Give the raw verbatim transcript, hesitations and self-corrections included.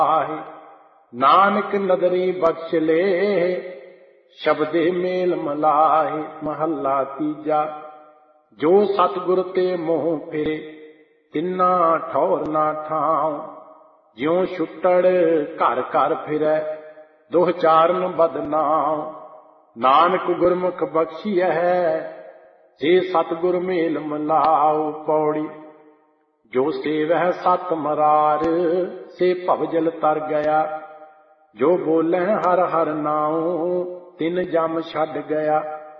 ਆਹੇ ਨਾਨਕ ਨਦਰੀ ਬਖਸ਼ ਲੇ ਸ਼ਬਦੇ ਮੇਲ ਮਲਾਹੇ। ਮਹੱਲਾ ਤੀਜਾ। ਜੋ ਸਤਿਗੁਰ ਤੇ ਮੋਹ ਫਿਰੇ ਤਿੰਨਾ ਠੌਰ ਨਾ ਠਾਉ। ਜਿਉ ਛੁੱਟੜ ਘਰ ਘਰ ਫਿਰੈ ਦੁਹ ਚਾਰਨ ਬਦਨਾਉ। ਨਾਨਕ ਗੁਰਮੁਖ ਬਖਸ਼ੀਐ ਜੇ ਸਤਿਗੁਰ ਮੇਲ ਮਲਾਉ। ਪੌੜੀ। ਜੋ ਸੇਵਹਿ ਸਤ ਮਰਾਰ ਸੇ ਭਵਜਲ ਤਰ ਗਿਆ। ਜੋ ਬੋਲੇ ਹਰ ਹਰ ਨਾਉ ਤਿਨ ਜਮ ਛੱਡ ਗਿਆ।